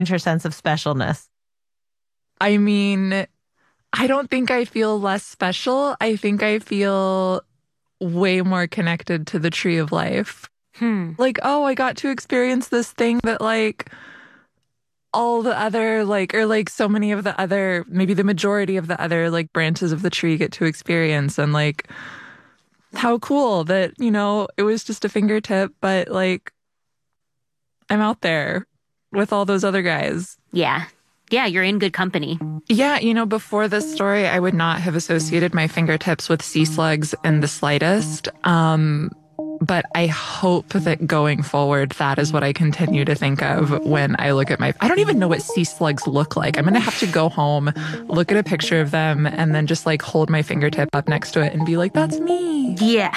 your sense of specialness? I mean, I don't think I feel less special. I think I feel way more connected to the tree of life. Like, oh, I got to experience this thing that like all the other or so many of the other, maybe the majority of the other like branches of the tree get to experience. And like, how cool that, it was just a fingertip, but like I'm out there with all those other guys. Yeah. Yeah, you're in good company. Yeah, before this story, I would not have associated my fingertips with sea slugs in the slightest. But I hope that going forward, that is what I continue to think of when I look at I don't even know what sea slugs look like. I'm going to have to go home, look at a picture of them, and then just like hold my fingertip up next to it and be like, that's me. Yeah.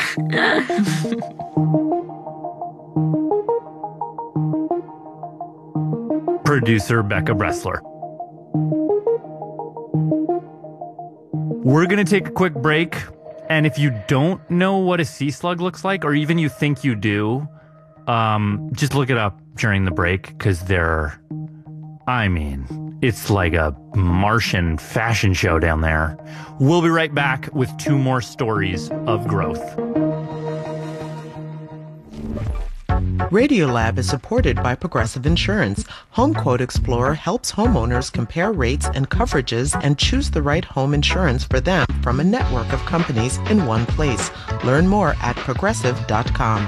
Producer Becca Bressler. We're going to take a quick break. And if you don't know what a sea slug looks like, or even you think you do, just look it up during the break, because it's like a Martian fashion show down there. We'll be right back with 2 more stories of growth. Radiolab is supported by Progressive Insurance. HomeQuote Explorer helps homeowners compare rates and coverages and choose the right home insurance for them from a network of companies in one place. Learn more at progressive.com.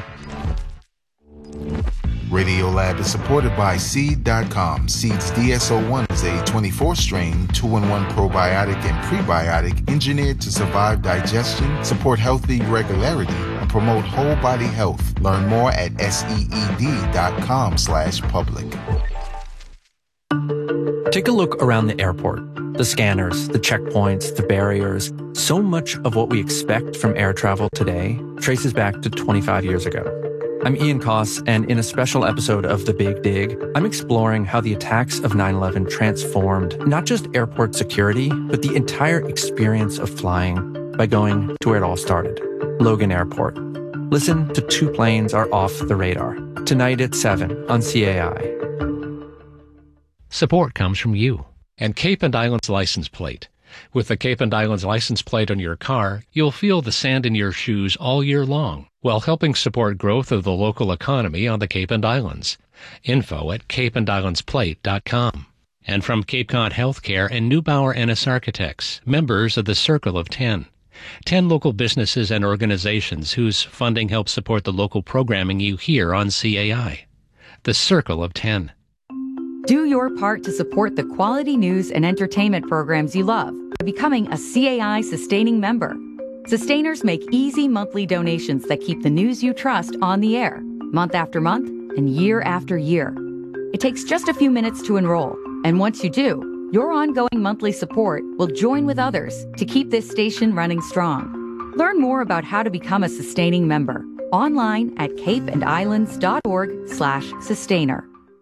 Radiolab is supported by Seed.com. Seed's DSO1 is a 24-strain, 2-in-1 probiotic and prebiotic engineered to survive digestion, support healthy regularity, and promote whole body health. Learn more at seed.com/public. Take a look around the airport. The scanners, the checkpoints, the barriers. So much of what we expect from air travel today traces back to 25 years ago. I'm Ian Koss, and in a special episode of The Big Dig, I'm exploring how the attacks of 9/11 transformed not just airport security, but the entire experience of flying by going to where it all started, Logan Airport. Listen to 2 Planes Are Off the Radar, tonight at 7 on CAI. Support comes from you and Cape and Islands license plate. With the Cape and Islands license plate on your car, you'll feel the sand in your shoes all year long, while helping support growth of the local economy on the Cape and Islands. Info at capeandislandsplate.com. And from Cape Cod Healthcare and Neubauer Ennis Architects, members of the Circle of 10. 10 local businesses and organizations whose funding helps support the local programming you hear on CAI. The Circle of 10. Do your part to support the quality news and entertainment programs you love by becoming a CAI sustaining member. Sustainers make easy monthly donations that keep the news you trust on the air, month after month and year after year. It takes just a few minutes to enroll, and once you do, your ongoing monthly support will join with others to keep this station running strong. Learn more about how to become a sustaining member online at capeandislands.org/sustainer.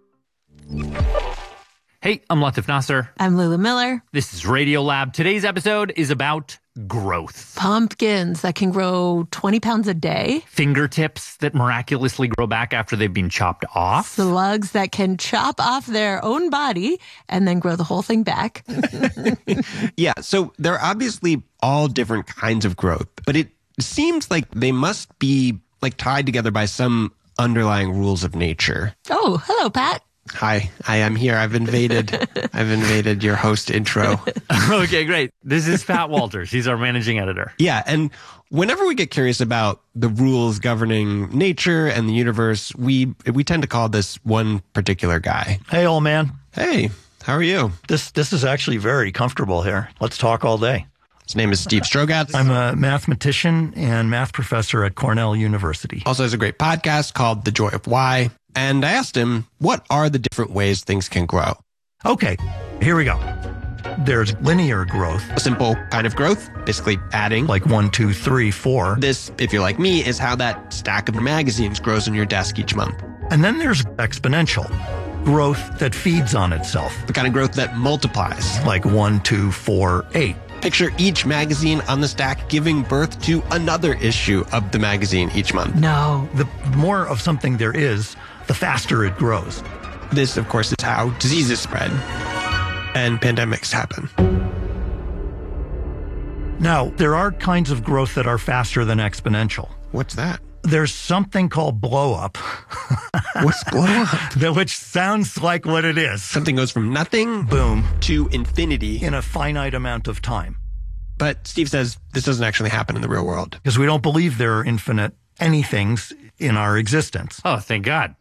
Hey, I'm Latif Nasser. I'm Lulu Miller. This is Radiolab. Today's episode is about growth. Pumpkins that can grow 20 pounds a day. Fingertips that miraculously grow back after they've been chopped off. Slugs that can chop off their own body and then grow the whole thing back. Yeah, so they're obviously all different kinds of growth, but it seems like they must be like tied together by some underlying rules of nature. Oh, hello, Pat. Hi, I am here. I've invaded your host intro. Okay, great. This is Pat Walters. He's our managing editor. Yeah, and whenever we get curious about the rules governing nature and the universe, we tend to call this one particular guy. Hey, old man. Hey, how are you? This is actually very comfortable here. Let's talk all day. His name is Steve Strogatz. I'm a mathematician and math professor at Cornell University. Also has a great podcast called The Joy of Why. And I asked him, what are the different ways things can grow? Okay, here we go. There's linear growth. A simple kind of growth, basically adding. Like 1, 2, 3, 4. This, if you're like me, is how that stack of magazines grows on your desk each month. And then there's exponential growth that feeds on itself. The kind of growth that multiplies. Like 1, 2, 4, 8. Picture each magazine on the stack giving birth to another issue of the magazine each month. No. The more of something there is, the faster it grows. this, of course, is how diseases spread and pandemics happen. Now, there are kinds of growth that are faster than exponential. What's that? There's something called blow up. What's blow up? Which sounds like what it is. Something goes from nothing, boom, to infinity in a finite amount of time. But Steve says this doesn't actually happen in the real world. Because we don't believe there are infinite anythings in our existence. Oh, thank God.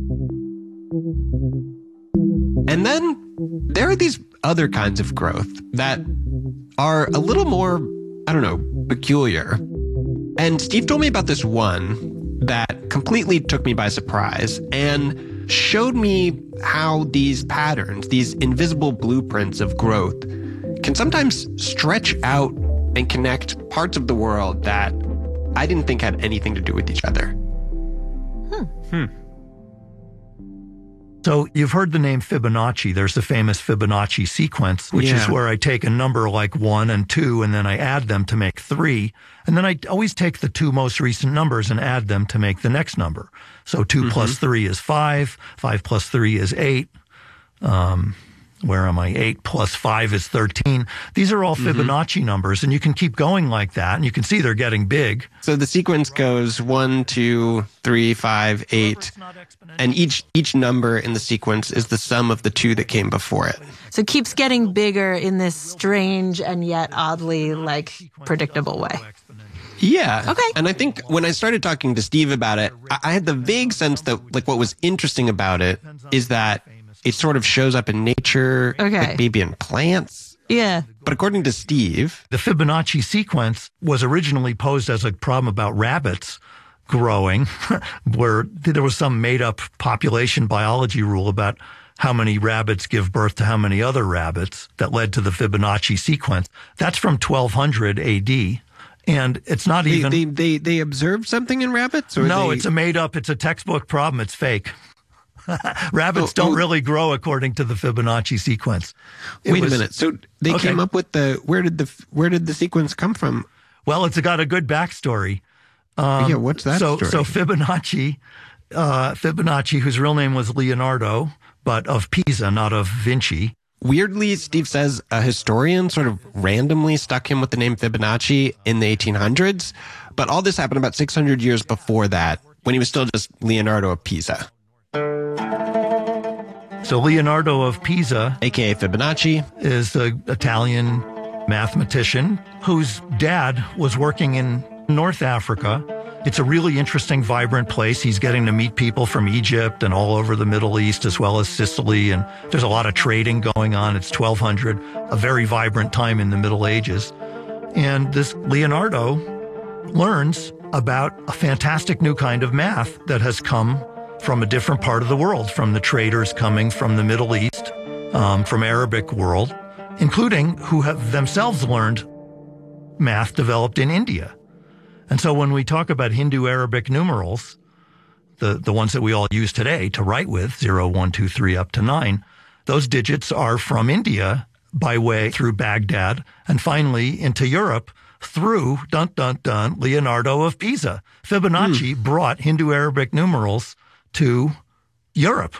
And then there are these other kinds of growth that are a little more, I don't know, peculiar. And Steve told me about this one that completely took me by surprise and showed me how these patterns, these invisible blueprints of growth, can sometimes stretch out and connect parts of the world that I didn't think had anything to do with each other. So you've heard the name Fibonacci. There's the famous Fibonacci sequence, which is where I take a number like 1 and 2, and then I add them to make 3. And then I always take the 2 most recent numbers and add them to make the next number. So 2 plus 3 is 5. 5 plus 3 is 8. Where am I? 8 plus 5 is 13. These are all Fibonacci numbers, and you can keep going like that, and you can see they're getting big. So the sequence goes 1, 2, 3, 5, 8, and each number in the sequence is the sum of the 2 that came before it. So it keeps getting bigger in this strange and yet oddly, predictable way. Yeah. Okay. And I think when I started talking to Steve about it, I had the vague sense that, what was interesting about it is that it sort of shows up in nature, like maybe in plants. Yeah. But according to Steve, the Fibonacci sequence was originally posed as a problem about rabbits growing, where there was some made-up population biology rule about how many rabbits give birth to how many other rabbits that led to the Fibonacci sequence. That's from 1200 AD. And it's not They observed something in rabbits? No, it's a made-up, it's a textbook problem. It's fake. Rabbits don't really grow according to the Fibonacci sequence. Wait a minute. So they came up with where did the sequence come from? Well, it's got a good backstory. What's that story? So Fibonacci, whose real name was Leonardo, but of Pisa, not of Vinci. Weirdly, Steve says a historian sort of randomly stuck him with the name Fibonacci in the 1800s. But all this happened about 600 years before that, when he was still just Leonardo of Pisa. So Leonardo of Pisa, a.k.a. Fibonacci, is an Italian mathematician whose dad was working in North Africa. It's a really interesting, vibrant place. He's getting to meet people from Egypt and all over the Middle East, as well as Sicily. And there's a lot of trading going on. It's 1200, a very vibrant time in the Middle Ages. And this Leonardo learns about a fantastic new kind of math that has come from a different part of the world, from the traders coming from the Middle East, from Arabic world, including who have themselves learned math developed in India. And so when we talk about Hindu-Arabic numerals, the ones that we all use today to write with, 0, 1, 2, 3, up to 9, those digits are from India by way through Baghdad and finally into Europe through, Leonardo of Pisa. Fibonacci brought Hindu-Arabic numerals to Europe.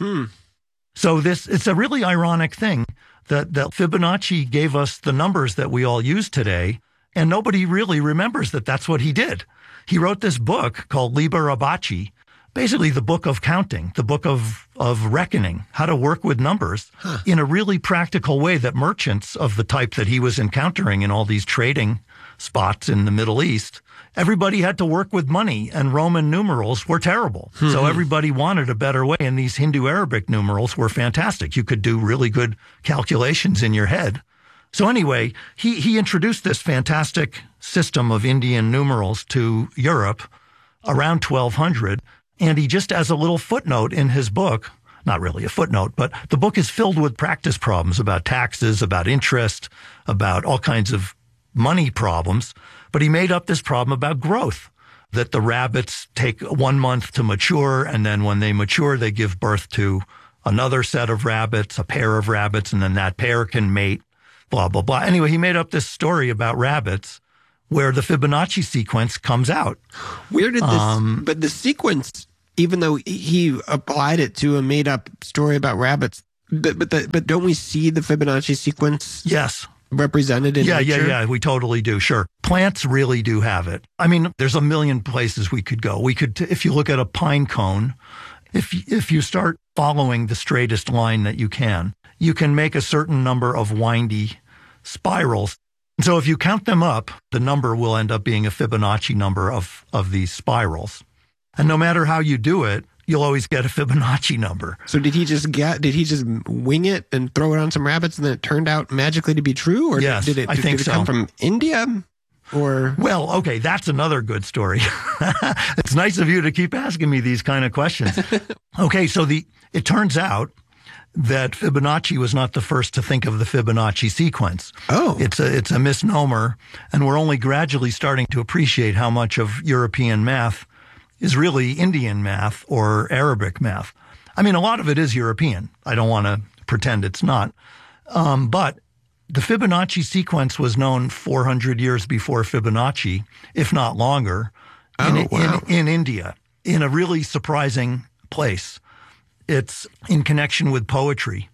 So it's a really ironic thing that Fibonacci gave us the numbers that we all use today, and nobody really remembers that that's what he did. He wrote this book called Liber Abaci, basically the book of counting, the book of reckoning, how to work with numbers in a really practical way that merchants of the type that he was encountering in all these trading spots in the Middle East, everybody had to work with money, and Roman numerals were terrible. So everybody wanted a better way, and these Hindu-Arabic numerals were fantastic. You could do really good calculations in your head. So anyway, he introduced this fantastic system of Indian numerals to Europe around 1200, and he just, as a little footnote in his book, not really a footnote, but the book is filled with practice problems about taxes, about interest, about all kinds of money problems. But he made up this problem about growth, that the rabbits take 1 month to mature, and then when they mature, they give birth to another set of rabbits, a pair of rabbits, and then that pair can mate, blah, blah, blah. Anyway, he made up this story about rabbits where the Fibonacci sequence comes out. Where did this, but the sequence even though he applied it to a made-up story about rabbits. But don't we see the Fibonacci sequence? Yes. Represented in nature? Yeah, we totally do. Sure. Plants really do have it. I mean, there's a million places we could go. We could, if you look at a pine cone, if you start following the straightest line that you can make a certain number of windy spirals. So if you count them up, the number will end up being a Fibonacci number of these spirals. And no matter how you do it, you'll always get a Fibonacci number. So did he just wing it and throw it on some rabbits and then it turned out magically to be true? Or yes, did it come from India? Or well, okay, that's another good story. It's nice of you to keep asking me these kind of questions. Okay, so it turns out that Fibonacci was not the first to think of the Fibonacci sequence. Oh. It's a misnomer, and we're only gradually starting to appreciate how much of European math is really Indian math or Arabic math. I mean, a lot of it is European. I don't want to pretend it's not. But the Fibonacci sequence was known 400 years before Fibonacci, if not longer, in India, in a really surprising place. It's in connection with poetry.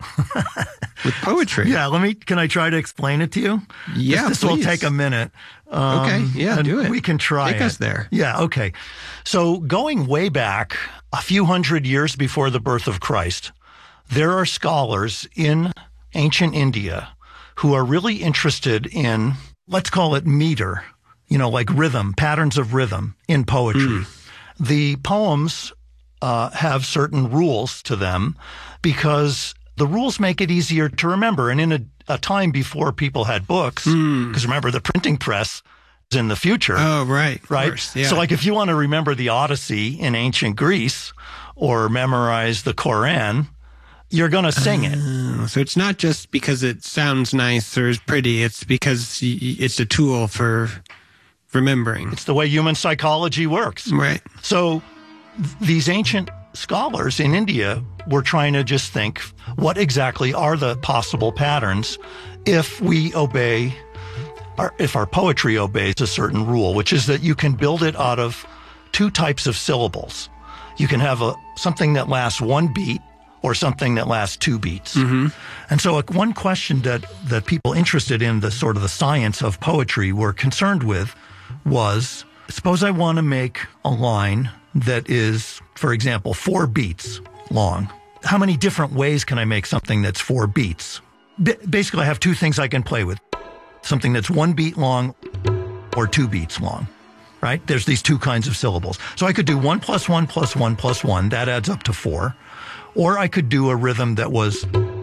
With poetry? Yeah, can I try to explain it to you? Yeah, This will take a minute. Okay, yeah, do it. We can try Take us there. Yeah, okay. So going way back, a few hundred years before the birth of Christ, there are scholars in ancient India who are really interested in, let's call it meter, like rhythm, patterns of rhythm in poetry. The poems have certain rules to them because the rules make it easier to remember. And in a time before people had books, because remember, the printing press is in the future. Oh, right. Right? Course, yeah. So like if you want to remember the Odyssey in ancient Greece or memorize the Quran, you're going to sing it. So it's not just because it sounds nice or is pretty. It's because it's a tool for remembering. It's the way human psychology works. Right. So these ancient scholars in India were trying to just think, what exactly are the possible patterns if we obey, or if our poetry obeys a certain rule, which is that you can build it out of two types of syllables. You can have something that lasts one beat or something that lasts two beats. And so one question that people interested in the sort of the science of poetry were concerned with was, suppose I want to make a line that is, for example, 4 beats long. How many different ways can I make something that's 4 beats? Basically, I have two things I can play with. Something that's 1 beat long or 2 beats long, right? There's these two kinds of syllables. So I could do 1 + 1 + 1 + 1. That adds up to 4. Or I could do a rhythm that was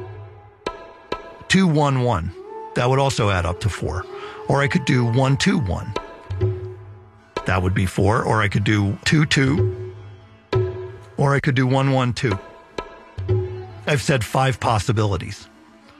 2 1 1. That would also add up to 4. Or I could do 1 2 1. That would be 4. Or I could do 2 2. Or I could do 1 1 2. I've said 5 possibilities.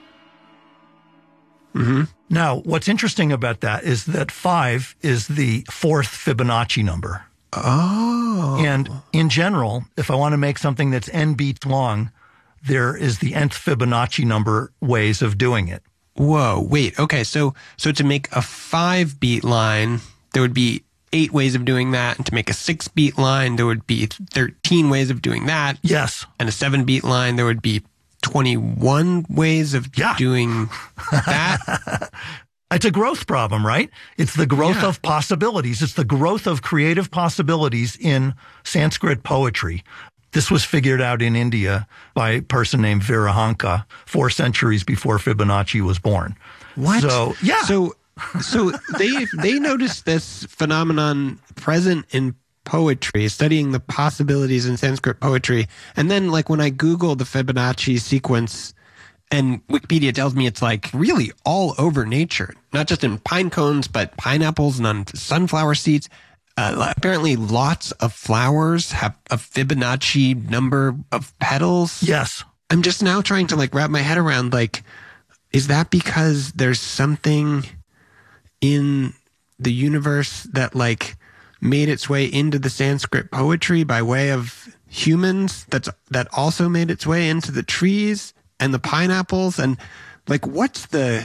Now, what's interesting about that is that 5 is the 4th Fibonacci number. Oh. And in general, if I want to make something that's n beats long, there is the nth Fibonacci number ways of doing it. Whoa, wait. Okay, so to make a 5-beat line, there would be 8 ways of doing that. And to make a 6-beat line, there would be 13 ways of doing that. Yes. And a 7-beat line, there would be 21 ways of doing that. It's a growth problem, right? It's the growth of possibilities. It's the growth of creative possibilities in Sanskrit poetry. This was figured out in India by a person named Virahanka 4 centuries before Fibonacci was born. What? So, yeah. So they noticed this phenomenon present in poetry, studying the possibilities in Sanskrit poetry. And then, like, when I Google the Fibonacci sequence, and Wikipedia tells me it's like really all over nature, not just in pine cones, but pineapples and on sunflower seeds. Apparently lots of flowers have a Fibonacci number of petals. Yes. I'm just now trying to wrap my head around, is that because there's something in the universe that made its way into the Sanskrit poetry by way of humans that also made its way into the trees and the pineapples? And what's the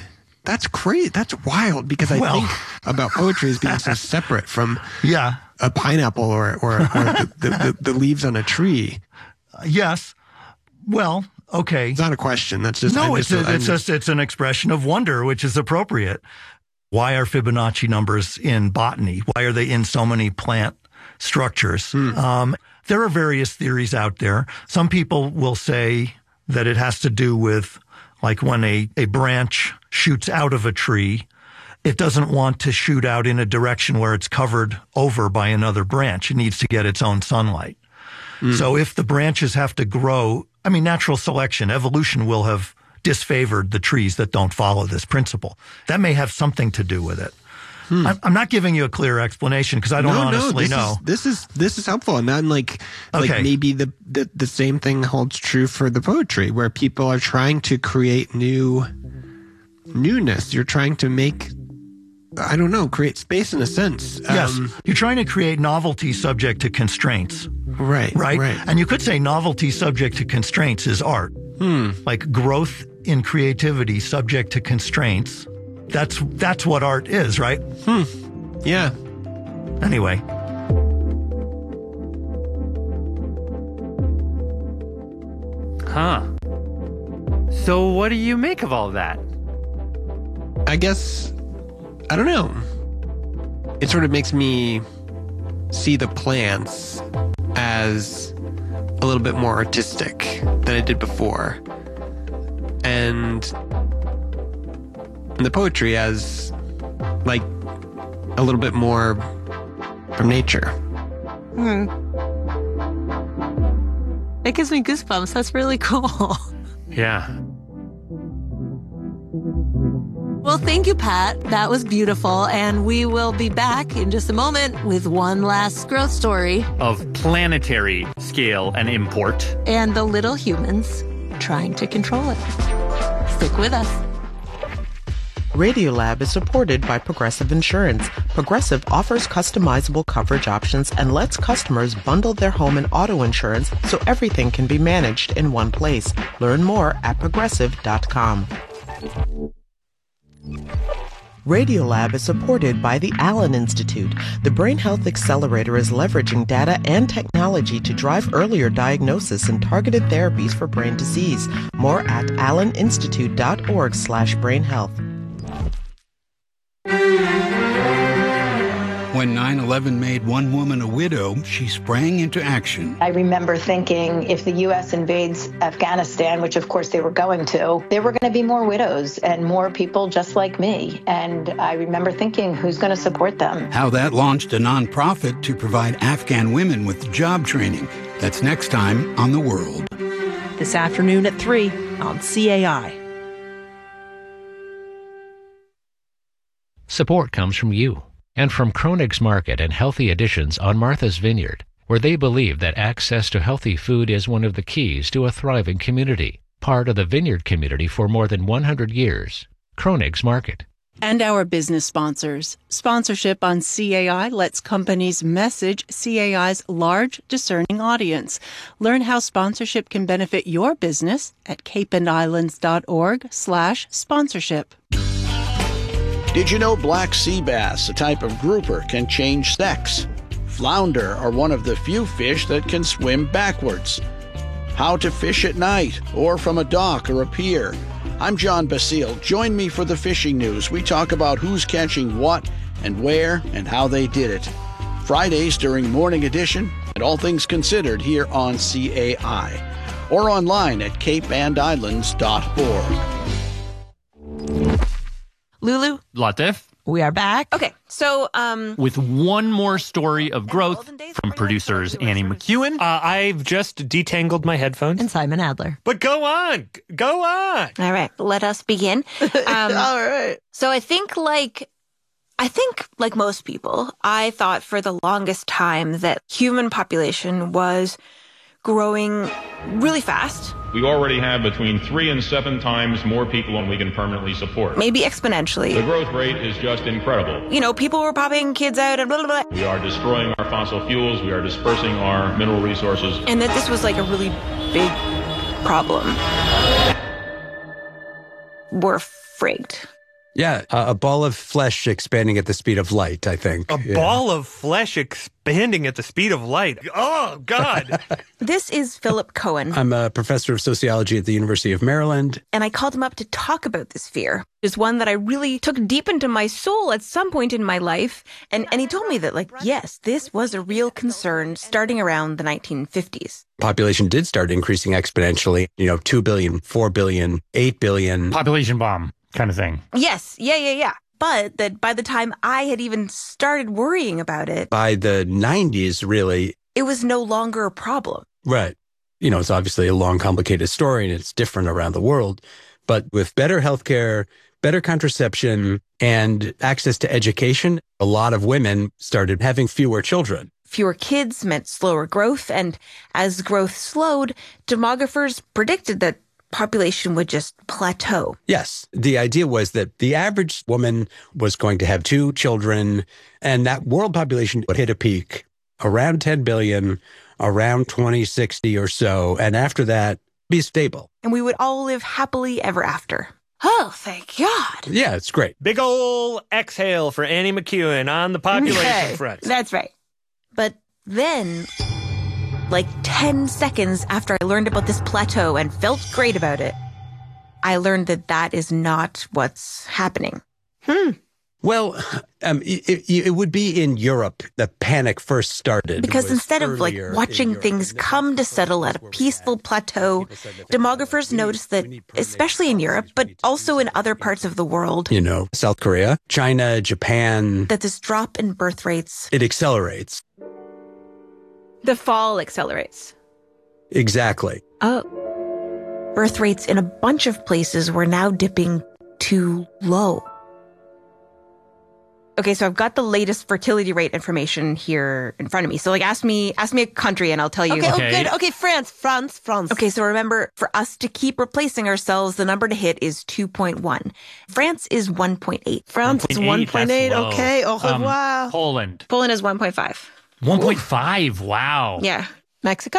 That's crazy. That's wild because I think about poetry as being so separate from a pineapple or the leaves on a tree. Yes. Well, okay. It's not a question. That's just it's an expression of wonder, which is appropriate. Why are Fibonacci numbers in botany? Why are they in so many plant structures? There are various theories out there. Some people will say that it has to do with like when a branch shoots out of a tree, it doesn't want to shoot out in a direction where it's covered over by another branch. It needs to get its own sunlight. So if the branches have to grow, I mean, natural selection, evolution will have disfavored the trees that don't follow this principle. That may have something to do with it. I'm not giving you a clear explanation because I don't honestly know. This is helpful, and then like maybe the same thing holds true for the poetry, where people are trying to create newness. You're trying to make, I don't know, create space in a sense. Yes, you're trying to create novelty subject to constraints. Right. And you could say novelty subject to constraints is art. Like growth in creativity subject to constraints. That's what art is, right? Yeah. Anyway. Huh. So what do you make of all of that? I guess, I don't know. It sort of makes me see the plants as a little bit more artistic than I did before. And the poetry as like a little bit more from nature. That gives me goosebumps. That's really cool. Yeah. Well, thank you, Pat. That was beautiful. And we will be back in just a moment with one last growth story of planetary scale and import. And the little humans trying to control it. Stick with us. Radiolab is supported by Progressive Insurance. Progressive offers customizable coverage options and lets customers bundle their home and auto insurance so everything can be managed in one place. Learn more at progressive.com. Radiolab is supported by the Allen Institute. The Brain Health Accelerator is leveraging data and technology to drive earlier diagnosis and targeted therapies for brain disease. More at alleninstitute.org/brainhealth. When 9/11 made one woman a widow, she sprang into action. I remember thinking if the U.S. invades Afghanistan, which of course they were going to, there were going to be more widows and more people just like me. And I remember thinking, who's going to support them? How that launched a nonprofit to provide Afghan women with job training. That's next time on The World. This afternoon at 3 on CAI. Support comes from you and from Kronig's Market and Healthy Additions on Martha's Vineyard, where they believe that access to healthy food is one of the keys to a thriving community. Part of the Vineyard community for more than 100 years. Kronig's Market. And our business sponsors. Sponsorship on CAI lets companies message CAI's large, discerning audience. Learn how sponsorship can benefit your business at capeandislands.org/sponsorship. Did you know black sea bass, a type of grouper, can change sex? Flounder are one of the few fish that can swim backwards. How to fish at night or from a dock or a pier. I'm John Basile. Join me for the fishing news. We talk about who's catching what and where and how they did it. Fridays during Morning Edition and All Things Considered here on CAI or online at capeandislands.org. Lulu? Latif? We are back. Okay, so with one more story of growth from producers Annie McEwen. I've just detangled my headphones. And Simon Adler. But go on. All right, let us begin. All right. So I think like most people, I thought for the longest time that human population was growing really fast. We already have between 3 and 7 times more people than we can permanently support. Maybe exponentially. The growth rate is just incredible. You know, people were popping kids out and blah, blah, blah. We are destroying our fossil fuels. We are dispersing our mineral resources. And that this was like a really big problem. We're frigged. Yeah, a ball of flesh expanding at the speed of light, I think. A ball of flesh expanding at the speed of light. Oh, God. This is Philip Cohen. I'm a professor of sociology at the University of Maryland. And I called him up to talk about this fear. It's one that I really took deep into my soul at some point in my life. And he told me that, yes, this was a real concern starting around the 1950s. Population did start increasing exponentially, 2 billion, 4 billion, 8 billion. Population bomb kind of thing. Yes. Yeah. But that by the time I had even started worrying about it, by the 90s, really, it was no longer a problem. Right. It's obviously a long, complicated story and it's different around the world. But with better healthcare, better contraception, and access to education, a lot of women started having fewer children. Fewer kids meant slower growth. And as growth slowed, demographers predicted that population would just plateau. Yes. The idea was that the average woman was going to have 2 children, and that world population would hit a peak around 10 billion, around 2060 or so, and after that, be stable. And we would all live happily ever after. Oh, thank God. Yeah, it's great. Big ol' exhale for Annie McEwen on the population front. That's right. But then, 10 seconds after I learned about this plateau and felt great about it, I learned that is not what's happening. Well, it would be in Europe that panic first started. Because instead of watching things come to settle at a peaceful plateau, demographers noticed that, especially in Europe, but also in other parts of the world, South Korea, China, Japan, that this drop in birth rates, it accelerates. The fall accelerates. Exactly. Oh. Birth rates in a bunch of places were now dipping too low. Okay, so I've got the latest fertility rate information here in front of me. So ask me a country and I'll tell you. Okay, good. Okay, France. Okay, so remember, for us to keep replacing ourselves, the number to hit is 2.1. France is 1.8. France is 1.8. Okay, au revoir. Poland is 1.5. 1.5. Wow. Yeah. Mexico,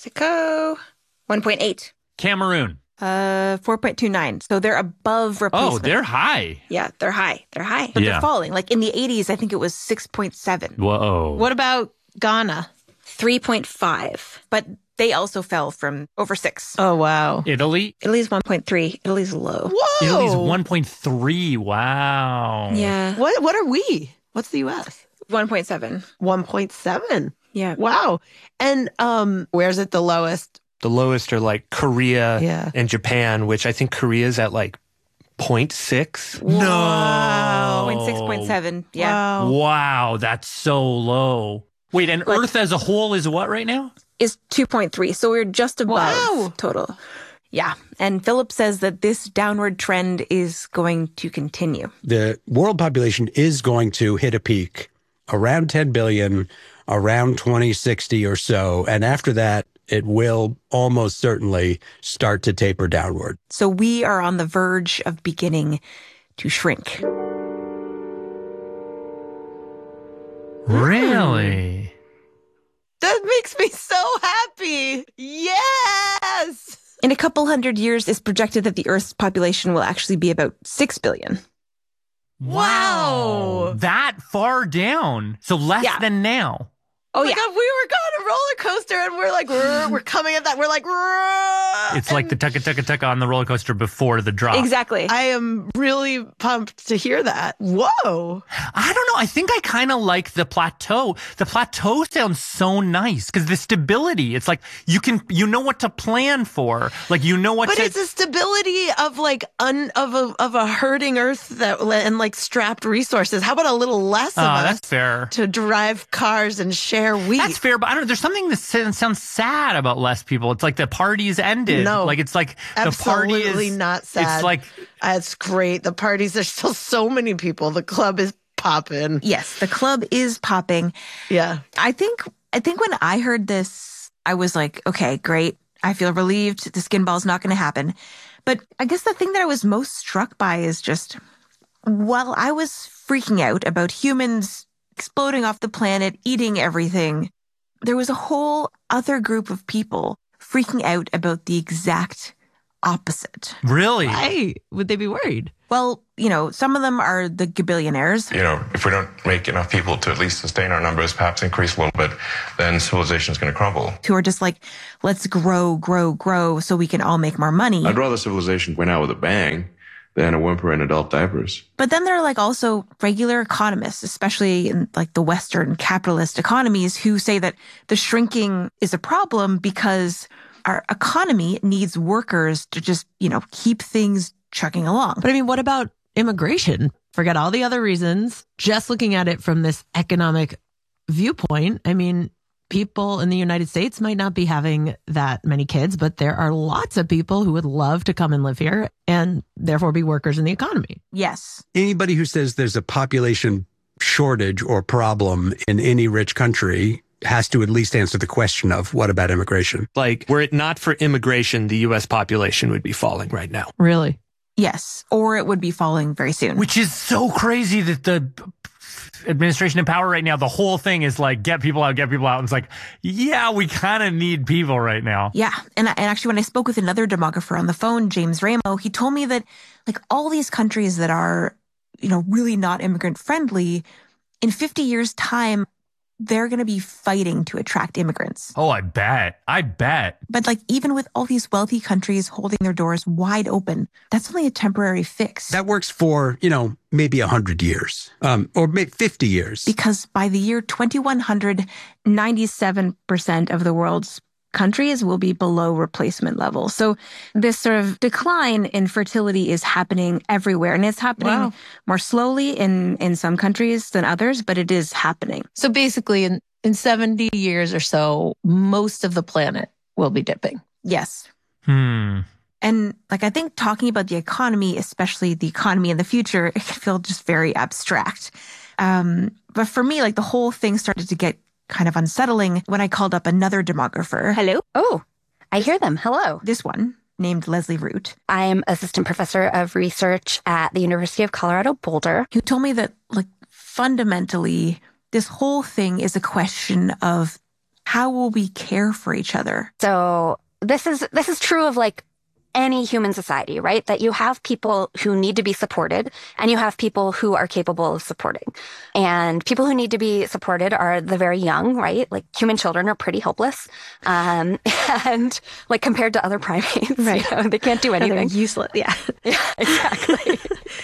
1.8. Cameroon. 4.29. So they're above replacement. Oh, they're high. Yeah, they're high. But they're falling. In the 80s, I think it was 6.7. Whoa. What about Ghana? 3.5. But they also fell from over 6. Oh, wow. Italy's 1.3. Italy's low. Whoa. Italy's 1.3. Wow. Yeah. What are we? What's the U.S.? 1.7. 1.7. Yeah. Wow. And where's it the lowest? The lowest are Korea and Japan, which I think Korea's at 0.6. No. 0.6, 0.7. Yeah. Wow, that's so low. Wait, and Earth as a whole is what right now? Is 2.3. So we're just above total. Yeah. And Philip says that this downward trend is going to continue. The world population is going to hit a peak around 10 billion, around 2060 or so. And after that, it will almost certainly start to taper downward. So we are on the verge of beginning to shrink. Really? That makes me so happy. Yes! In a couple hundred years, it's projected that the Earth's population will actually be about 6 billion. Wow. That far down. So less than now. Oh, my God, we were on a roller coaster and we're coming at that. We're it's like the tucka on the roller coaster before the drop. Exactly. I am really pumped to hear that. Whoa. I don't know. I think I kind of like the plateau. The plateau sounds so nice because the stability, it's you know what to plan for. But it's a stability of of a hurting Earth and strapped resources. How about a little less of us? That's fair. To drive cars and share wheat. That's fair, but I don't know. There's something that sounds sad about less people. It's the party's ended. No. The party is... Absolutely not sad. It's great. The parties, there's still so many people. The club is popping. Yes, the club is popping. Yeah. I think when I heard this, I was like, okay, great. I feel relieved. The skin ball's not going to happen. But I guess the thing that I was most struck by is just, while I was freaking out about humans exploding off the planet, eating everything, there was a whole other group of people freaking out about the exact opposite. Really? Why would they be worried? Well, some of them are the gabillionaires. If we don't make enough people to at least sustain our numbers, perhaps increase a little bit, then civilization is going to crumble. Who are just like, let's grow so we can all make more money. I'd rather civilization went out with a bang than a whimper in adult diapers. But then there are like also regular economists, especially in like the Western capitalist economies, who say that the shrinking is a problem because our economy needs workers to just, keep things chugging along. But I mean, what about immigration? Forget all the other reasons. Just looking at it from this economic viewpoint, I mean, people in the United States might not be having that many kids, but there are lots of people who would love to come and live here and therefore be workers in the economy. Yes. Anybody who says there's a population shortage or problem in any rich country has to at least answer the question of what about immigration? Like, were it not for immigration, the U.S. population would be falling right now. Really? Yes. Or it would be falling very soon. Which is so crazy that the administration in power right now, the whole thing is like, get people out. And it's like, yeah, we kind of need people right now. Yeah. And actually, when I spoke with another demographer on the phone, James Ramo, he told me that like all these countries that are, really not immigrant friendly, in 50 years' time, they're going to be fighting to attract immigrants. Oh, I bet. But like even with all these wealthy countries holding their doors wide open, that's only a temporary fix. That works for, maybe 100 years or maybe 50 years. Because by the year 2100, 97% of the world's countries will be below replacement level. So this sort of decline in fertility is happening everywhere. And it's happening more slowly in some countries than others, but it is happening. So basically in 70 years or so, most of the planet will be dipping. Yes. And like, I think talking about the economy, especially the economy in the future, it can feel just very abstract. But for me, like the whole thing started to get kind of unsettling when I called up another demographer. Hello? Oh, I hear them. Hello. This one, named Leslie Root. I'm assistant professor of research at the University of Colorado Boulder. Who told me that, like, fundamentally, this whole thing is a question of how will we care for each other? So this is true of like any human society, right? That you have people who need to be supported and you have people who are capable of supporting. And people who need to be supported are the very young, right? Like human children are pretty helpless. And like compared to other primates, right? They can't do anything. They're useless. Yeah. Yeah, exactly.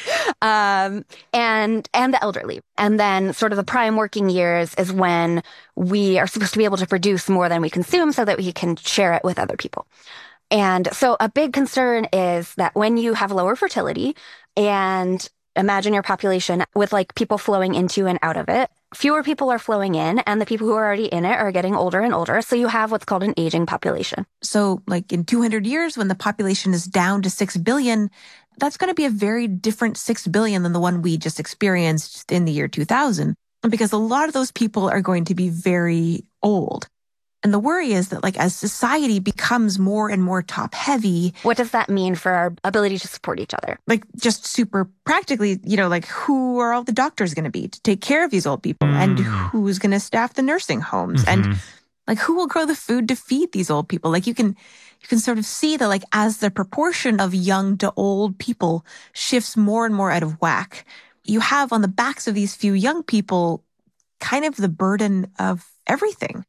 And the elderly. And then sort of the prime working years is when we are supposed to be able to produce more than we consume so that we can share it with other people. And so a big concern is that when you have lower fertility and imagine your population with like people flowing into and out of it, fewer people are flowing in and the people who are already in it are getting older and older. So you have what's called an aging population. So like in 200 years, when the population is down to 6 billion, that's going to be a very different 6 billion than the one we just experienced in the year 2000, because a lot of those people are going to be very old. And the worry is that, like, as society becomes more and more top heavy. What does that mean for our ability to support each other? Like, just super practically, like, who are all the doctors going to be to take care of these old people? And who's going to staff the nursing homes? And, like, who will grow the food to feed these old people? Like, you can sort of see that, like, as the proportion of young to old people shifts more and more out of whack, you have on the backs of these few young people kind of the burden of everything.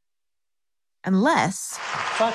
Unless a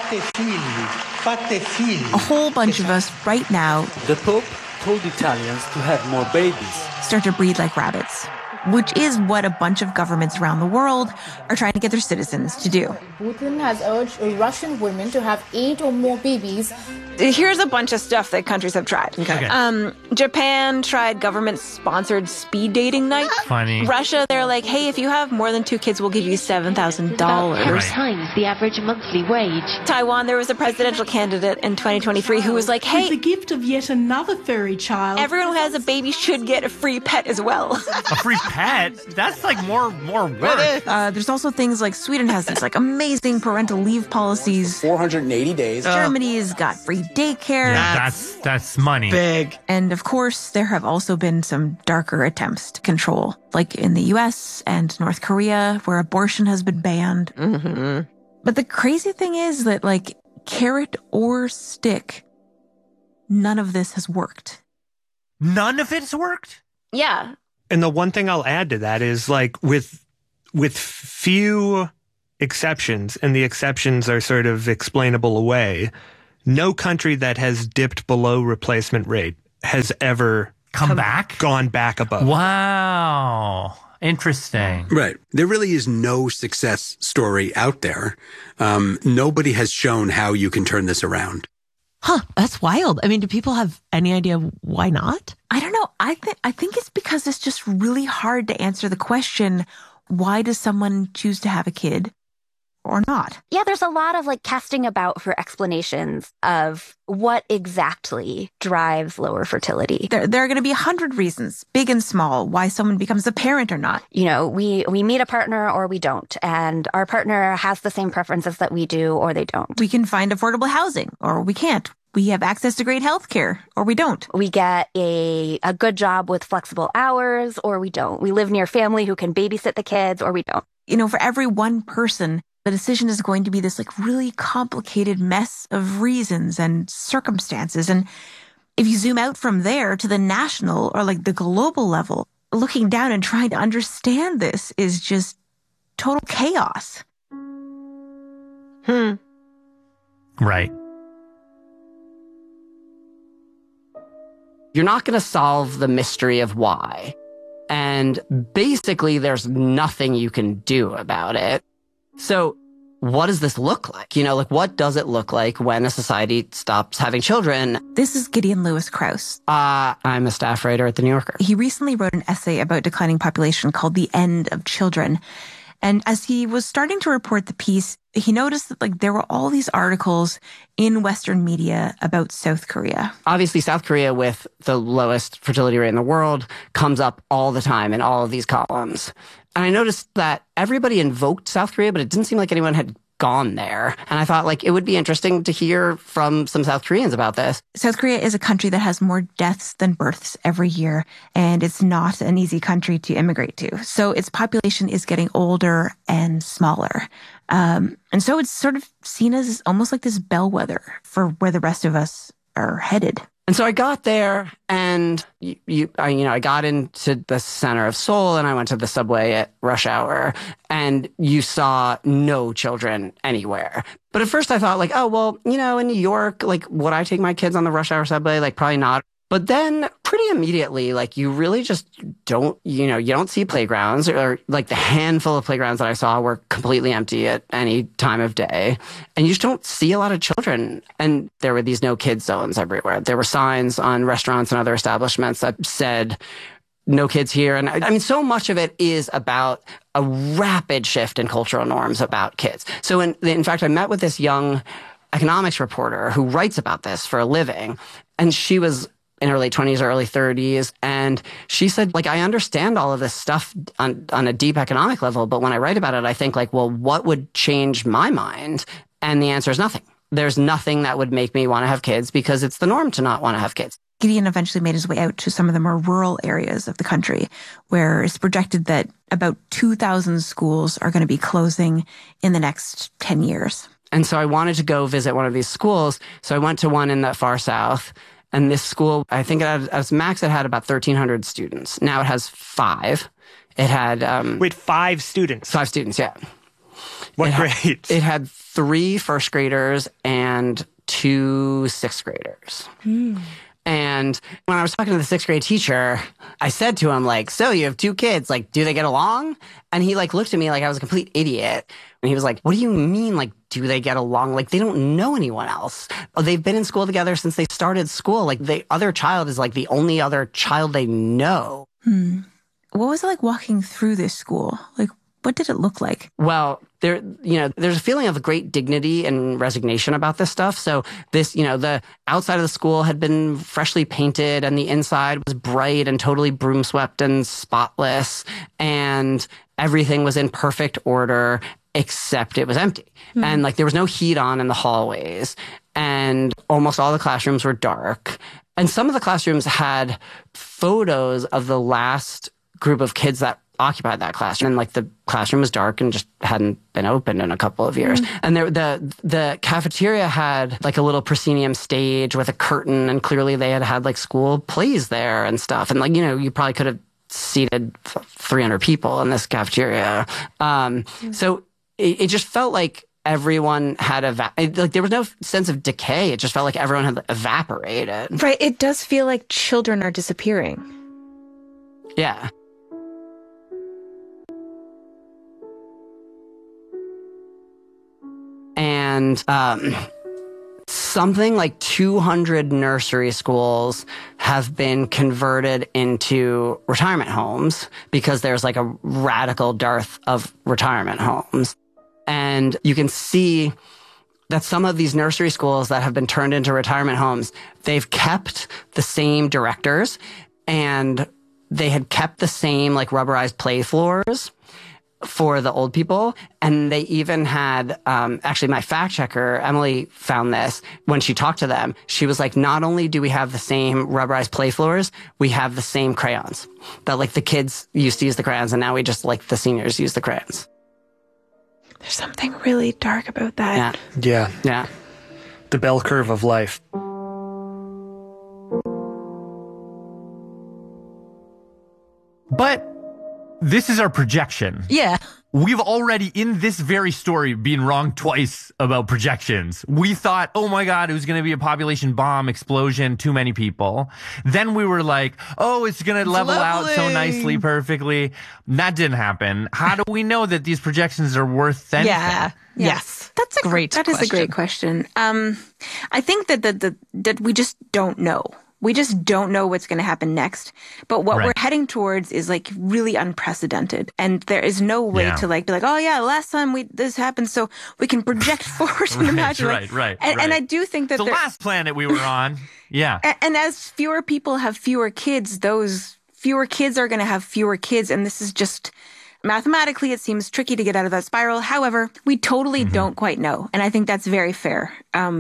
whole bunch of us right now, the Pope told Italians to have more babies, start to breed like rabbits, which is what a bunch of governments around the world are trying to get their citizens to do. Putin has urged Russian women to have 8 or more babies. Here's a bunch of stuff that countries have tried. Okay. Japan tried government-sponsored speed dating night. Funny. Russia, they're like, hey, if you have more than 2 kids, we'll give you $7,000. About 10 times the average monthly wage. Taiwan, there was a presidential candidate in 2023 who was like, hey, with the gift of yet another furry child, everyone who has a baby should get a free pet as well. A free pet? That's like more work. There's also things like Sweden has these like amazing parental leave policies. 480 days. Germany's got free daycare. Yeah, that's money. Big. And of course, there have also been some darker attempts to control, like in the US and North Korea, where abortion has been banned. But the crazy thing is that, like, carrot or stick, none of this has worked. None of it's worked? Yeah. And the one thing I'll add to that is like with few exceptions, and the exceptions are sort of explainable away, no country that has dipped below replacement rate has ever gone back above. Wow. Interesting. Right. There really is no success story out there. Nobody has shown how you can turn this around. Huh, that's wild. I mean, do people have any idea why not? I don't know. I think it's because it's just really hard to answer the question, why does someone choose to have a kid or not? Yeah, there's a lot of like casting about for explanations of what exactly drives lower fertility. There are going to be 100 reasons, big and small, why someone becomes a parent or not. You know, we meet a partner or we don't, and our partner has the same preferences that we do or they don't. We can find affordable housing or we can't. We have access to great health care, or we don't. We get a good job with flexible hours, or we don't. We live near family who can babysit the kids, or we don't. You know, for every one person, the decision is going to be this like really complicated mess of reasons and circumstances. And if you zoom out from there to the national or like the global level, looking down and trying to understand this is just total chaos. Right. You're not going to solve the mystery of why. And basically, there's nothing you can do about it. So what does this look like? You know, like what does it look like when a society stops having children? This is Gideon Lewis Krause. I'm a staff writer at The New Yorker. He recently wrote an essay about declining population called The End of Children. And as he was starting to report the piece, he noticed that like there were all these articles in Western media about South Korea. Obviously, South Korea, with the lowest fertility rate in the world, comes up all the time in all of these columns. And I noticed that everybody invoked South Korea, but it didn't seem like anyone had gone there. And I thought like it would be interesting to hear from some South Koreans about this. South Korea is a country that has more deaths than births every year, and it's not an easy country to immigrate to. So its population is getting older and smaller. And so it's sort of seen as almost like this bellwether for where the rest of us are headed. And so I got there and I got into the center of Seoul and I went to the subway at rush hour and you saw no children anywhere. But at first I thought like, oh, well, you know, in New York, like would I take my kids on the rush hour subway? Like probably not. But then pretty immediately, like you really just don't, you don't see playgrounds, or like the handful of playgrounds that I saw were completely empty at any time of day. And you just don't see a lot of children. And there were these no kids zones everywhere. There were signs on restaurants and other establishments that said no kids here. And I mean, so much of it is about a rapid shift in cultural norms about kids. So in fact, I met with this young economics reporter who writes about this for a living. And she was in her late 20s or early 30s. And she said, like, I understand all of this stuff on a deep economic level, but when I write about it, I think like, well, what would change my mind? And the answer is nothing. There's nothing that would make me want to have kids because it's the norm to not want to have kids. Gideon eventually made his way out to some of the more rural areas of the country, where it's projected that about 2,000 schools are going to be closing in the next 10 years. And so I wanted to go visit one of these schools. So I went to one in the far south. And this school, I think at max, it had about 1,300 students. Now it has 5. It had... 5 students? 5 students, yeah. What grades? It had 3 first graders and 2 sixth graders. And when I was talking to the 6th grade teacher, I said to him, like, so you have 2 kids, like, do they get along? And he like looked at me like I was a complete idiot. And he was like, what do you mean? Like, do they get along? Like, they don't know anyone else. They've been in school together since they started school. Like, the other child is like the only other child they know. What was it like walking through this school? Like, what did it look like? Well, there's a feeling of great dignity and resignation about this stuff. So this, the outside of the school had been freshly painted and the inside was bright and totally broom swept and spotless. And everything was in perfect order, except it was empty. And like there was no heat on in the hallways. And almost all the classrooms were dark. And some of the classrooms had photos of the last group of kids that occupied that classroom. And like the classroom was dark and just hadn't been opened in a couple of years. And the cafeteria had like a little proscenium stage with a curtain, and clearly they had like school plays there and stuff. And like, you probably could have seated 300 people in this cafeteria. So it just felt like everyone had like there was no sense of decay. It just felt like everyone had evaporated. Right. It does feel like children are disappearing. Yeah. And something like 200 nursery schools have been converted into retirement homes because there's like a radical dearth of retirement homes. And you can see that some of these nursery schools that have been turned into retirement homes, they've kept the same directors, and they had kept the same like rubberized play floors for the old people. And they even had, actually my fact checker, Emily, found this when she talked to them. She was like, not only do we have the same rubberized play floors, we have the same crayons. That like the kids used to use the crayons, and now we just like the seniors use the crayons. There's something really dark about that. Yeah. Yeah. The bell curve of life. But this is our projection. Yeah. We've already, in this very story, been wrong twice about projections. We thought, oh my God, it was going to be a population bomb, explosion, too many people. Then we were like, oh, it's going to level out so nicely, perfectly. That didn't happen. How do we know that these projections are worth anything? Yeah. Yes. That's a great question. That is a great question. I think that we just don't know. We just don't know what's going to happen next. But what we're heading towards is like really unprecedented. And there is no way to like be like, oh yeah, last time this happened, so we can project forward and imagine. Right. And I do think that the last planet we were on. Yeah. And as fewer people have fewer kids, those fewer kids are going to have fewer kids. And this is just mathematically, it seems tricky to get out of that spiral. However, we totally don't quite know. And I think that's very fair.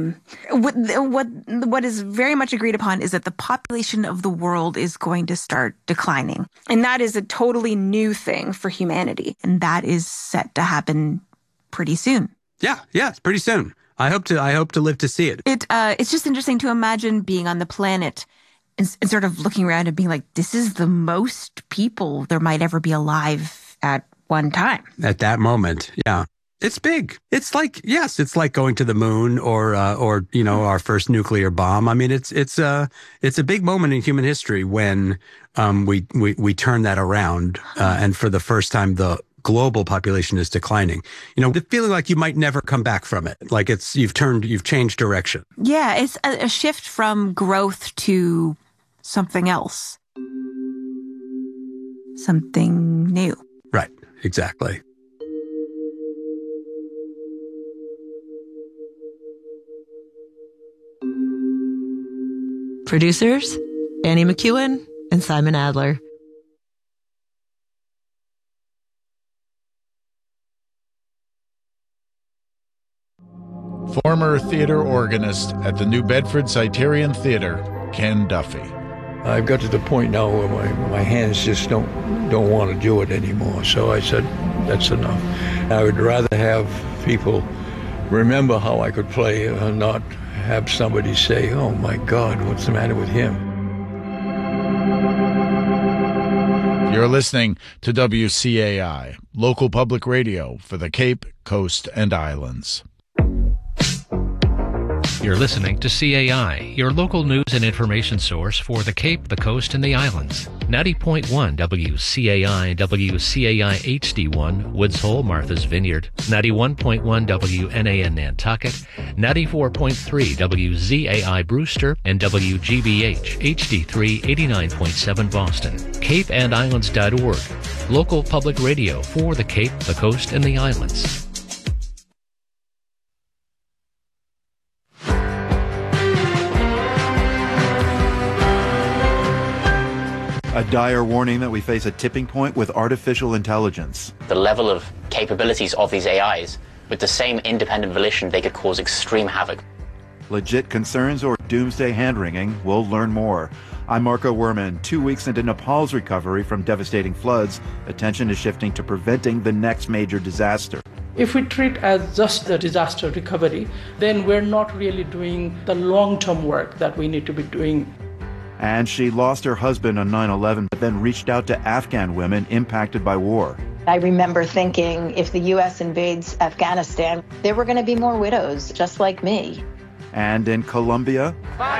What is very much agreed upon is that the population of the world is going to start declining. And that is a totally new thing for humanity. And that is set to happen pretty soon. Yeah, it's pretty soon. I hope to live to see it. It's just interesting to imagine being on the planet and sort of looking around and being like, this is the most people there might ever be alive at one time. At that moment, yeah. It's big. It's like, yes, it's like going to the moon or our first nuclear bomb. I mean, it's a big moment in human history when we turn that around, and for the first time the global population is declining. The feeling like you might never come back from it. Like you've changed direction. Yeah, it's a shift from growth to something else. Something new. Right, exactly. Producers, Annie McEwen and Simon Adler. Former theater organist at the New Bedford Cyterian Theater, Ken Duffy. I've got to the point now where my hands just don't want to do it anymore. So I said, that's enough. I would rather have people remember how I could play and not have somebody say, oh my God, what's the matter with him? You're listening to WCAI, local public radio for the Cape, Coast, and Islands. You're listening to CAI, your local news and information source for the Cape, the Coast, and the Islands. 90.1 WCAI, WCAI HD1, Woods Hole, Martha's Vineyard. 91.1 WNAN Nantucket. 94.3 WZAI Brewster, and WGBH HD3 89.7 Boston. CapeandIslands.org, local public radio for the Cape, the Coast, and the Islands. A dire warning that we face a tipping point with artificial intelligence. The level of capabilities of these AIs, with the same independent volition, they could cause extreme havoc. Legit concerns or doomsday hand-wringing? We'll learn more. I'm Marco Werman. 2 weeks into Nepal's recovery from devastating floods, attention is shifting to preventing the next major disaster. If we treat as just the disaster recovery, then we're not really doing the long-term work that we need to be doing. And she lost her husband on 9/11, but then reached out to Afghan women impacted by war. I remember thinking if the U.S. invades Afghanistan, there were going to be more widows just like me. And in Colombia,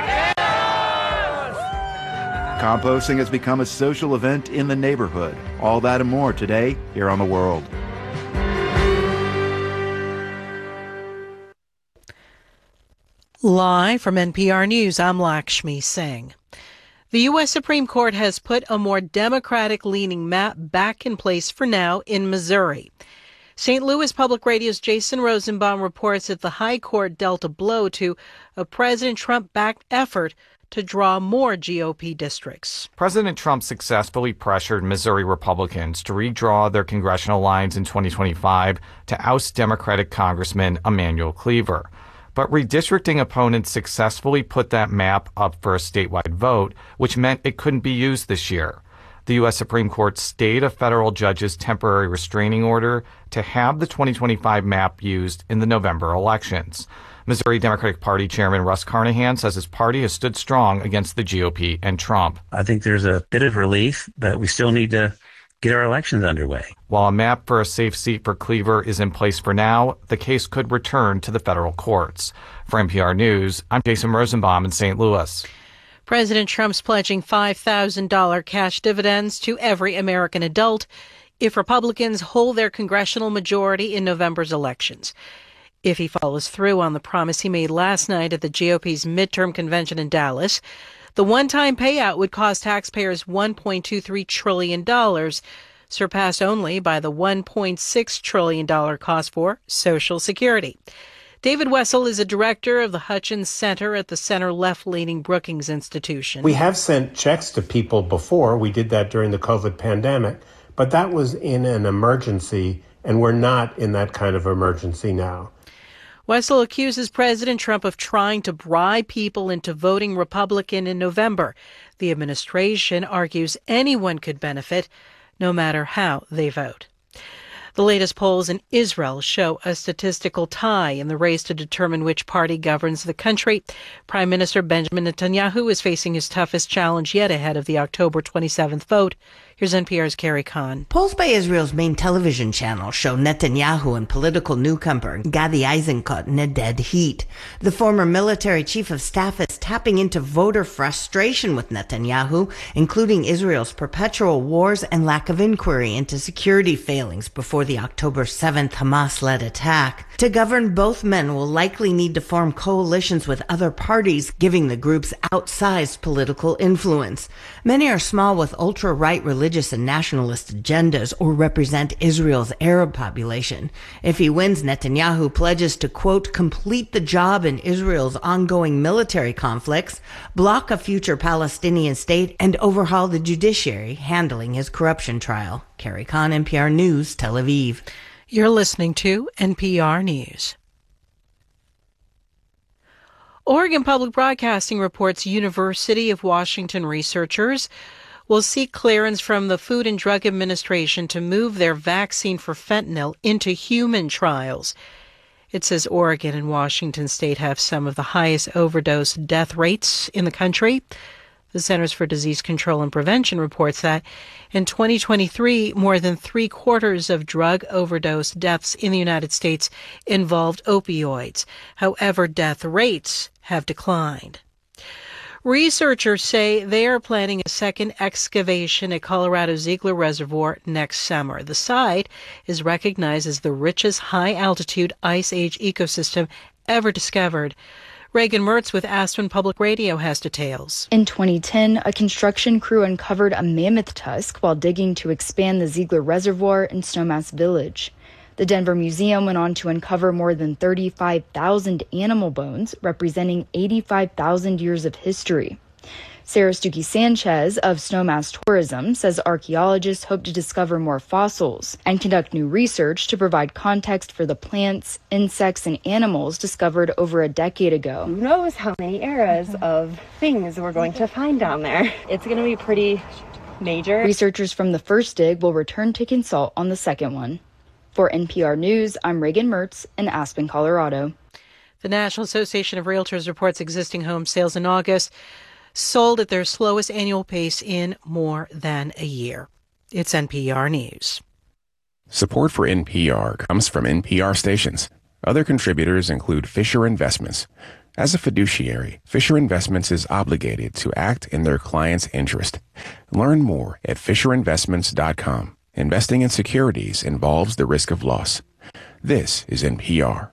composting has become a social event in the neighborhood. All that and more today here on The World. Live from NPR News, I'm Lakshmi Singh. The U.S. Supreme Court has put a more Democratic-leaning map back in place for now in Missouri. St. Louis Public Radio's Jason Rosenbaum reports that the High Court dealt a blow to a President Trump-backed effort to draw more GOP districts. President Trump successfully pressured Missouri Republicans to redraw their congressional lines in 2025 to oust Democratic Congressman Emanuel Cleaver. But redistricting opponents successfully put that map up for a statewide vote, which meant it couldn't be used this year. The U.S. Supreme Court stayed a federal judge's temporary restraining order to have the 2025 map used in the November elections. Missouri Democratic Party Chairman Russ Carnahan says his party has stood strong against the GOP and Trump. I think there's a bit of relief, but we still need to get our elections underway. While a map for a safe seat for Cleaver is in place for now, the case could return to the federal courts. For NPR News, I'm Jason Rosenbaum in St. Louis. President Trump's pledging $5,000 cash dividends to every American adult if Republicans hold their congressional majority in November's elections. If he follows through on the promise he made last night at the GOP's midterm convention in Dallas, the one-time payout would cost taxpayers $1.23 trillion, surpassed only by the $1.6 trillion cost for Social Security. David Wessel is a director of the Hutchins Center at the center-left-leaning Brookings Institution. We have sent checks to people before. We did that during the COVID pandemic, but that was in an emergency, and we're not in that kind of emergency now. Wessel accuses President Trump of trying to bribe people into voting Republican in November. The administration argues anyone could benefit, no matter how they vote. The latest polls in Israel show a statistical tie in the race to determine which party governs the country. Prime Minister Benjamin Netanyahu is facing his toughest challenge yet ahead of the October 27th vote. Here's NPR's Carrie Kahn. Polls by Israel's main television channel show Netanyahu and political newcomer Gadi Eisenkot in a dead heat. The former military chief of staff is tapping into voter frustration with Netanyahu, including Israel's perpetual wars and lack of inquiry into security failings before the October 7th Hamas-led attack. To govern, both men will likely need to form coalitions with other parties, giving the groups outsized political influence. Many are small with ultra-right religious and nationalist agendas or represent Israel's Arab population. If he wins, Netanyahu pledges to, quote, complete the job in Israel's ongoing military conflicts, block a future Palestinian state, and overhaul the judiciary, handling his corruption trial. Carrie Kahn, NPR News, Tel Aviv. You're listening to NPR News. Oregon Public Broadcasting reports University of Washington researchers will seek clearance from the Food and Drug Administration to move their vaccine for fentanyl into human trials. It says Oregon and Washington State have some of the highest overdose death rates in the country. The Centers for Disease Control and Prevention reports that in 2023, more than 3/4 of drug overdose deaths in the United States involved opioids. However, death rates have declined. Researchers say they are planning a second excavation at Colorado's Ziegler Reservoir next summer. The site is recognized as the richest high-altitude ice age ecosystem ever discovered. Reagan Mertz with Aspen Public Radio has details. In 2010, a construction crew uncovered a mammoth tusk while digging to expand the Ziegler Reservoir in Snowmass Village. The Denver Museum went on to uncover more than 35,000 animal bones, representing 85,000 years of history. Sarah Stuckey-Sanchez of Snowmass Tourism says archaeologists hope to discover more fossils and conduct new research to provide context for the plants, insects, and animals discovered over a decade ago. Who knows how many eras of things we're going to find down there. It's going to be pretty major. Researchers from the first dig will return to consult on the second one. For NPR News, I'm Reagan Mertz in Aspen, Colorado. The National Association of Realtors reports existing home sales in August sold at their slowest annual pace in more than a year. It's NPR News. Support for NPR comes from NPR stations. Other contributors include Fisher Investments. As a fiduciary, Fisher Investments is obligated to act in their client's interest. Learn more at FisherInvestments.com. Investing in securities involves the risk of loss. This is NPR.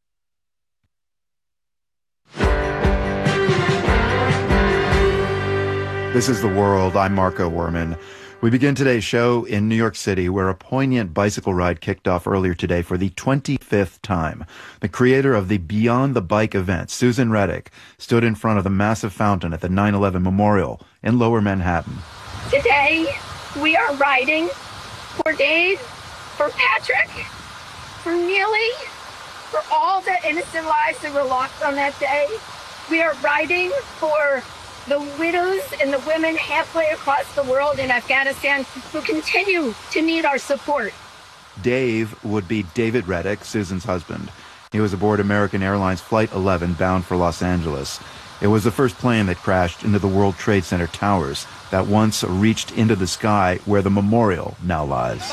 This is The World. I'm Marco Werman. We begin today's show in New York City, where a poignant bicycle ride kicked off earlier today for the 25th time. The creator of the Beyond the Bike event, Susan Reddick, stood in front of the massive fountain at the 9/11 Memorial in Lower Manhattan. Today, we are riding for Dave, for Patrick, for Neely, for all the innocent lives that were lost on that day. We are riding for the widows and the women halfway across the world in Afghanistan who continue to need our support. Dave would be David Reddick, Susan's husband. He was aboard American Airlines Flight 11 bound for Los Angeles. It was the first plane that crashed into the World Trade Center towers that once reached into the sky where the memorial now lies.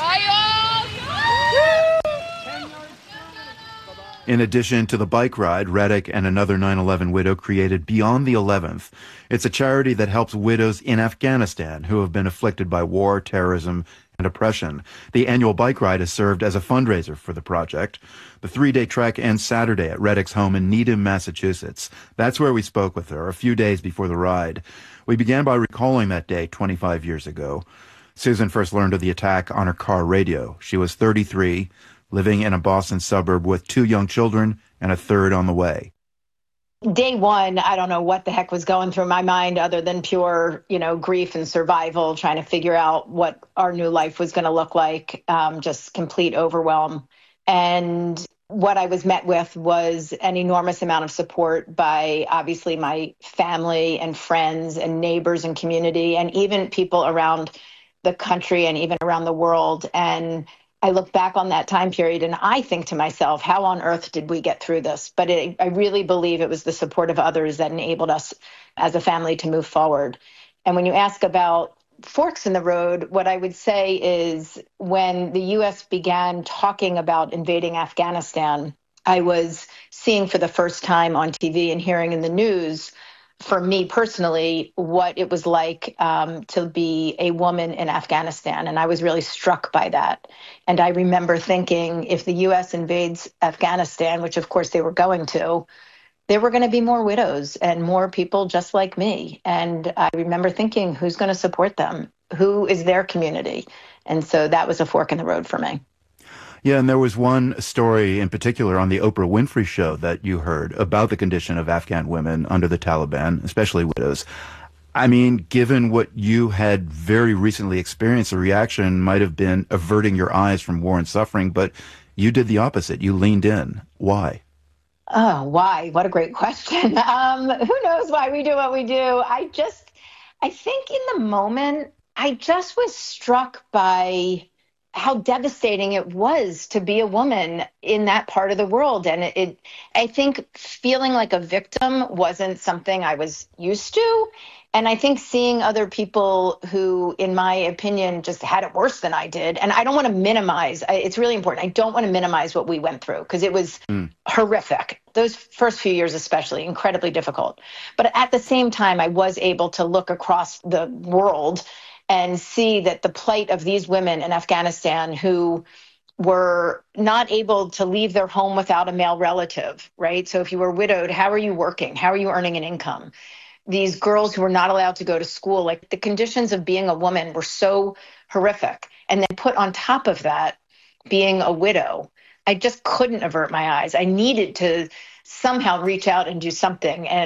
In addition to the bike ride, Reddick and another 9/11 widow created Beyond the 11th. It's a charity that helps widows in Afghanistan who have been afflicted by war, terrorism, and oppression. The annual bike ride has served as a fundraiser for the project. The 3-day trek ends Saturday at Reddick's home in Needham, Massachusetts. That's where we spoke with her a few days before the ride. We began by recalling that day 25 years ago. Susan first learned of the attack on her car radio. She was 33, living in a Boston suburb with 2 young children and a third on the way. Day one, I don't know what the heck was going through my mind other than pure, grief and survival, trying to figure out what our new life was going to look like, just complete overwhelm. And what I was met with was an enormous amount of support by obviously my family and friends and neighbors and community, and even people around the country and even around the world. And I look back on that time period and I think to myself, how on earth did we get through this? But I really believe it was the support of others that enabled us as a family to move forward. And when you ask about forks in the road, what I would say is when the U.S. began talking about invading Afghanistan, I was seeing for the first time on TV and hearing in the news, for me personally, what it was like to be a woman in Afghanistan. And I was really struck by that. And I remember thinking if the U.S. invades Afghanistan, which of course they were going to, there were going to be more widows and more people just like me. And I remember thinking, who's going to support them? Who is their community? And so that was a fork in the road for me. Yeah, and there was one story in particular on the Oprah Winfrey Show that you heard about the condition of Afghan women under the Taliban, especially widows. I mean, given what you had very recently experienced, the reaction might have been averting your eyes from war and suffering, but you did the opposite. You leaned in. Why? Oh, why? What a great question. Who knows why we do what we do? I think in the moment, I just was struck by how devastating it was to be a woman in that part of the world. And I think feeling like a victim wasn't something I was used to. And I think seeing other people who, in my opinion, just had it worse than I did. And I don't want to minimize. It's really important. I don't want to minimize what we went through because it was horrific. Those first few years especially, incredibly difficult. But at the same time, I was able to look across the world and see that the plight of these women in Afghanistan who were not able to leave their home without a male relative, right? So if you were widowed, how are you working? How are you earning an income? These girls who were not allowed to go to school, like the conditions of being a woman were so horrific. And then put on top of that, being a widow, I just couldn't avert my eyes. I needed to somehow reach out and do something. And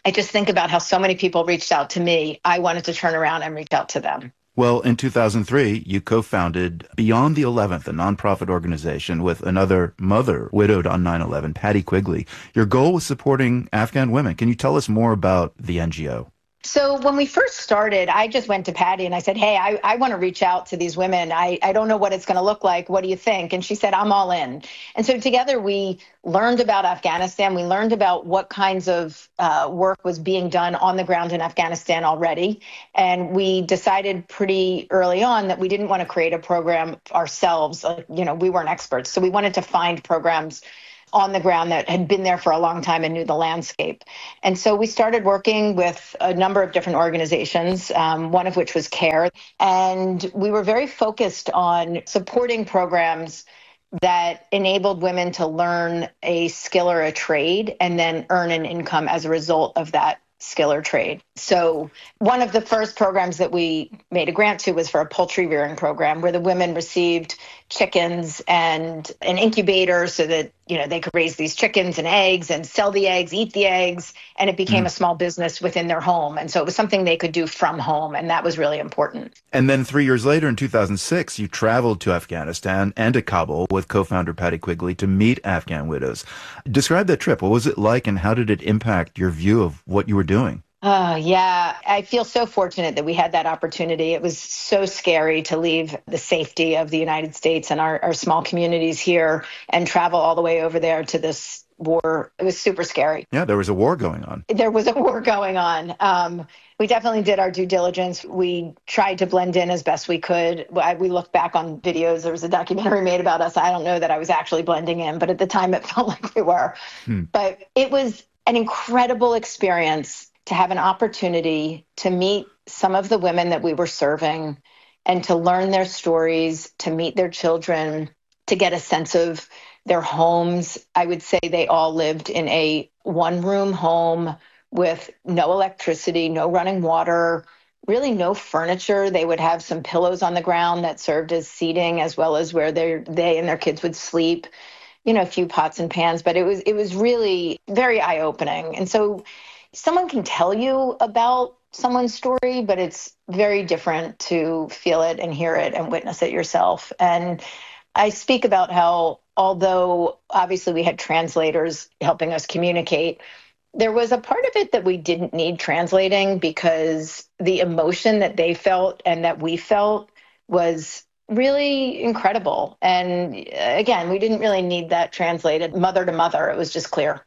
I just think about how so many people reached out to me. I wanted to turn around and reach out to them. Well, in 2003, you co-founded Beyond the 11th, a nonprofit organization with another mother widowed on 9/11, Patty Quigley. Your goal was supporting Afghan women. Can you tell us more about the NGO? So when we first started, I just went to Patty and I said, hey, I want to reach out to these women. I don't know what it's going to look like. What do you think? And she said, I'm all in. And so together we learned about Afghanistan. We learned about what kinds of work was being done on the ground in Afghanistan already. And we decided pretty early on that we didn't want to create a program ourselves. We weren't experts. So we wanted to find programs on the ground that had been there for a long time and knew the landscape. And so we started working with a number of different organizations, one of which was CARE. And we were very focused on supporting programs that enabled women to learn a skill or a trade and then earn an income as a result of that skill or trade. So one of the first programs that we made a grant to was for a poultry rearing program where the women received chickens and an incubator so that, they could raise these chickens and eggs and sell the eggs, eat the eggs, and it became a small business within their home. And so it was something they could do from home, and that was really important. And then 3 years later, in 2006, you traveled to Afghanistan and to Kabul with co-founder Patty Quigley to meet Afghan widows. Describe that trip. What was it like, and how did it impact your view of what you were doing? Yeah, I feel so fortunate that we had that opportunity. It was so scary to leave the safety of the United States and our small communities here and travel all the way over there to this war. It was super scary. Yeah, there was a war going on. There was a war going on. We definitely did our due diligence. We tried to blend in as best we could. We looked back on videos. There was a documentary made about us. I don't know that I was actually blending in, but at the time it felt like we were. But it was an incredible experience to have an opportunity to meet some of the women that we were serving and to learn their stories, to meet their children, to get a sense of their homes. I would say they all lived in a one-room home with no electricity, no running water, really no furniture. They would have some pillows on the ground that served as seating as well as where they and their kids would sleep, a few pots and pans. But it was really very eye-opening. And so someone can tell you about someone's story, but it's very different to feel it and hear it and witness it yourself. And I speak about how, although obviously we had translators helping us communicate, there was a part of it that we didn't need translating because the emotion that they felt and that we felt was really incredible. And again, we didn't really need that translated mother to mother. It was just clear.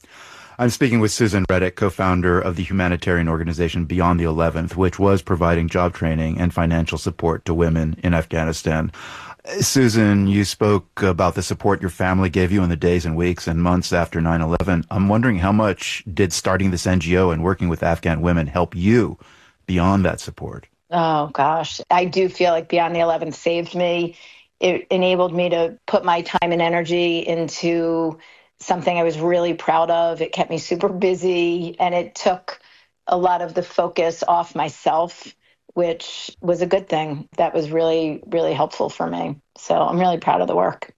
I'm speaking with Susan Reddick, co-founder of the humanitarian organization Beyond the 11th, which was providing job training and financial support to women in Afghanistan. Susan, you spoke about the support your family gave you in the days and weeks and months after 9/11. I'm wondering how much did starting this NGO and working with Afghan women help you beyond that support? Oh, gosh. I do feel like Beyond the 11th saved me. It enabled me to put my time and energy into something I was really proud of. It kept me super busy, and it took a lot of the focus off myself, which was a good thing. That was really, really helpful for me. So I'm really proud of the work.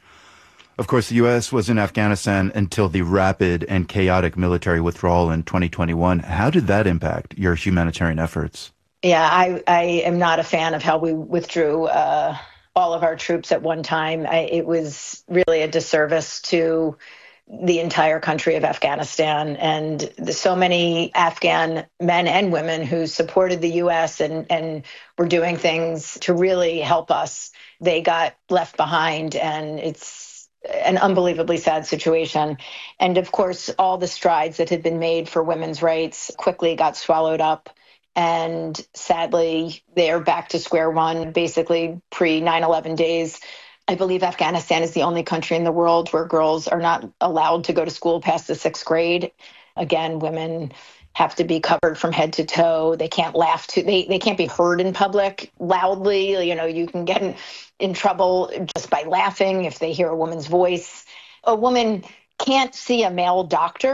Of course, the U.S. was in Afghanistan until the rapid and chaotic military withdrawal in 2021. How did that impact your humanitarian efforts? Yeah, I am not a fan of how we withdrew all of our troops at one time. It was really a disservice to the entire country of Afghanistan, and so many Afghan men and women who supported the U.S. and were doing things to really help us, they got left behind, and it's an unbelievably sad situation. And of course, all the strides that had been made for women's rights quickly got swallowed up. And sadly, they're back to square one, basically pre-9/11 days. I believe Afghanistan is the only country in the world where girls are not allowed to go to school past the 6th grade. Again, women have to be covered from head to toe. They can't laugh they can't be heard in public loudly. You can get in trouble just by laughing if they hear a woman's voice. A woman can't see a male doctor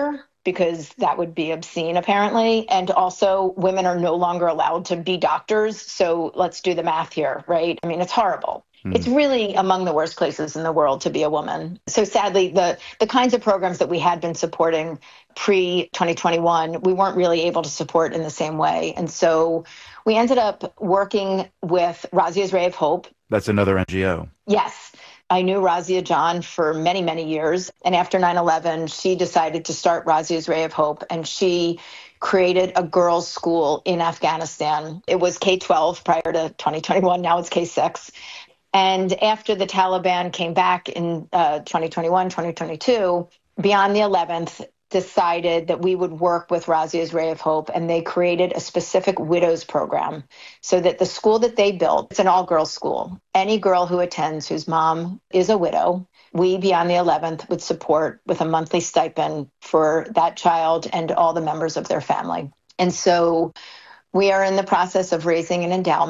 because that would be obscene, apparently. And also, women are no longer allowed to be doctors. So let's do the math here, right? I mean, it's horrible. It's really among the worst places in the world to be a woman. So sadly, the kinds of programs that we had been supporting pre-2021, we weren't really able to support in the same way. And so we ended up working with Razia's Ray of Hope. That's another NGO. Yes. I knew Razia John for many, many years. And after 9/11, she decided to start Razia's Ray of Hope. And she created a girls' school in Afghanistan. It was K-12 prior to 2021. Now it's K-6. And after the Taliban came back in 2021, 2022, Beyond the 11th decided that we would work with Razia's Ray of Hope, and they created a specific widows program so that the school that they built, it's an all-girls school. Any girl who attends whose mom is a widow, we, Beyond the 11th, would support with a monthly stipend for that child and all the members of their family. And so we are in the process of raising an endowment